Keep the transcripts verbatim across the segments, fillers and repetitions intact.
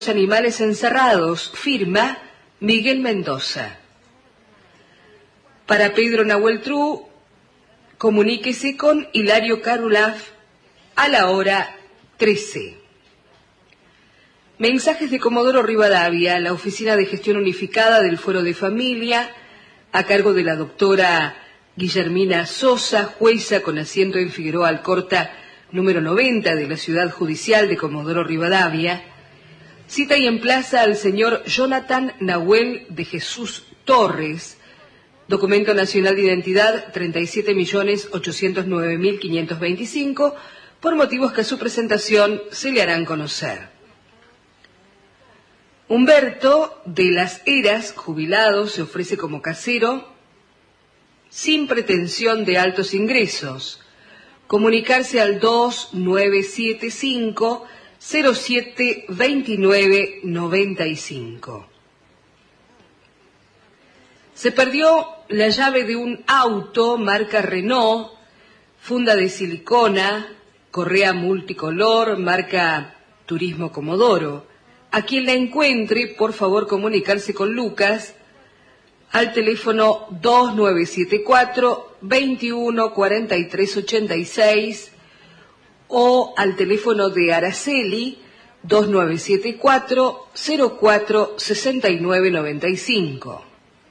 Animales encerrados, firma Miguel Mendoza. Para Pedro Nahuel Tru, comuníquese con Hilario Carulaf a la hora trece. Mensajes de Comodoro Rivadavia, la Oficina de Gestión Unificada del Fuero de Familia, a cargo de la doctora Guillermina Sosa, jueza con asiento en Figueroa Alcorta, número noventa de la Ciudad Judicial de Comodoro Rivadavia, cita y emplaza al señor Jonathan Nahuel de Jesús Torres, documento nacional de identidad treinta y siete millones ochocientos nueve mil quinientos veinticinco, por motivos que a su presentación se le harán conocer. Humberto de las Heras, jubilado, se ofrece como casero, sin pretensión de altos ingresos. Comunicarse al dos nueve siete cinco cero siete veintinueve noventa y cinco. Se perdió la llave de un auto marca Renault, funda de silicona, correa multicolor, marca Turismo Comodoro. A quien la encuentre, por favor comunicarse con Lucas al teléfono dos nueve siete cuatro veintiuno cuarenta y tres ochenta y seis o al teléfono de Araceli dos nueve siete cuatro cero cuatro sesenta y nueve noventa y cinco.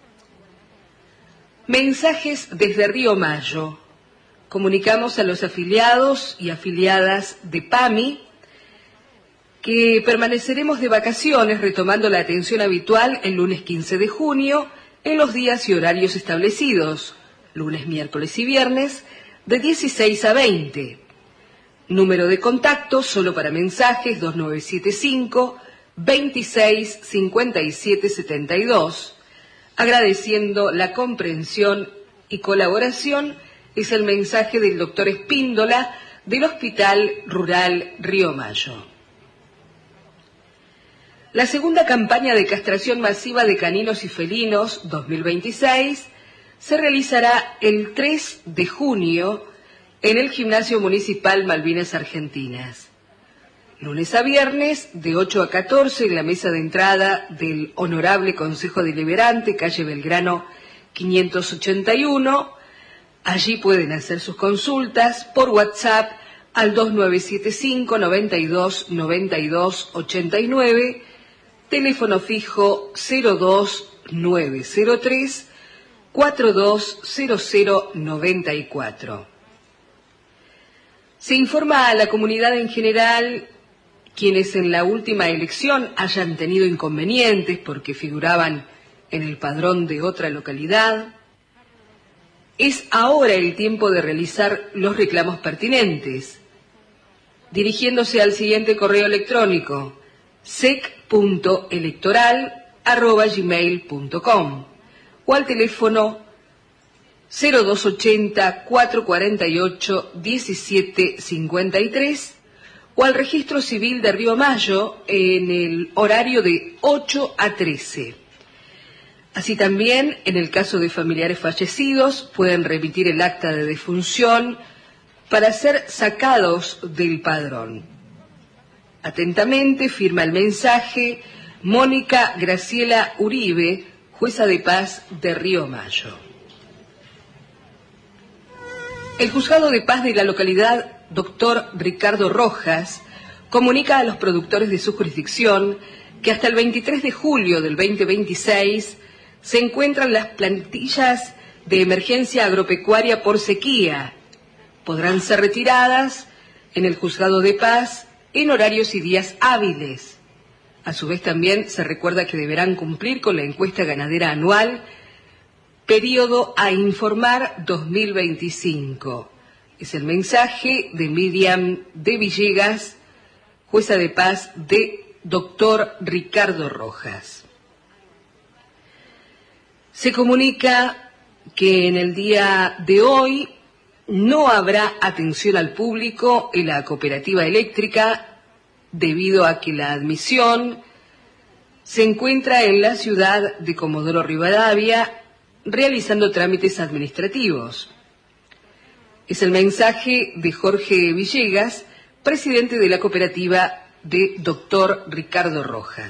Mensajes desde Río Mayo. Comunicamos a los afiliados y afiliadas de PAMI que permaneceremos de vacaciones retomando la atención habitual el lunes quince de junio en los días y horarios establecidos, lunes, miércoles y viernes, de dieciséis a veinte. Número de contacto solo para mensajes dos nueve siete cinco veintiséis cincuenta y siete setenta y dos. Agradeciendo la comprensión y colaboración es el mensaje del doctor Espíndola del Hospital Rural Río Mayo. La segunda campaña de castración masiva de caninos y felinos dos mil veintiséis se realizará el tres de junio en el Gimnasio Municipal Malvinas Argentinas. Lunes a viernes, de ocho a catorce, en la mesa de entrada del Honorable Consejo Deliberante, calle Belgrano quinientos ochenta y uno. Allí pueden hacer sus consultas por WhatsApp al dos nueve siete cinco noventa y dos noventa y dos ochenta y nueve, teléfono fijo cero dos nueve cero tres cuatro dos cero cero noventa y cuatro. Se informa a la comunidad en general quienes en la última elección hayan tenido inconvenientes porque figuraban en el padrón de otra localidad. Es ahora el tiempo de realizar los reclamos pertinentes, dirigiéndose al siguiente correo electrónico sec punto electoral arroba gmail punto com o al teléfono cero dos ochenta cuatrocientos cuarenta y ocho diecisiete cincuenta y tres o al Registro Civil de Río Mayo en el horario de ocho a trece. Así también, en el caso de familiares fallecidos, pueden remitir el acta de defunción para ser sacados del padrón. Atentamente firma el mensaje Mónica Graciela Uribe, jueza de paz de Río Mayo. El Juzgado de Paz de la localidad Doctor Ricardo Rojas comunica a los productores de su jurisdicción que hasta el veintitrés de julio del veinte veintiséis se encuentran las plantillas de emergencia agropecuaria por sequía. Podrán ser retiradas en el Juzgado de Paz en horarios y días hábiles. A su vez también se recuerda que deberán cumplir con la encuesta ganadera anual, periodo a informar dos mil veinticinco. Es el mensaje de Miriam de Villegas, jueza de paz de Doctor Ricardo Rojas. Se comunica que en el día de hoy no habrá atención al público en la cooperativa eléctrica debido a que la admisión se encuentra en la ciudad de Comodoro Rivadavia realizando trámites administrativos. Es el mensaje de Jorge Villegas, presidente de la cooperativa de doctor Ricardo Rojas.